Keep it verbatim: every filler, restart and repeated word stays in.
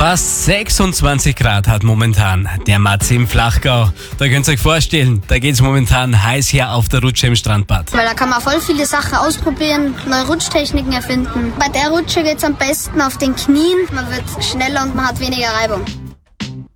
Fast sechsundzwanzig Grad hat momentan der Matze im Flachgau. Da könnt ihr euch vorstellen, da geht's momentan heiß her auf der Rutsche im Strandbad. Weil da kann man voll viele Sachen ausprobieren, neue Rutschtechniken erfinden. Bei der Rutsche geht's am besten auf den Knien, man wird schneller und man hat weniger Reibung.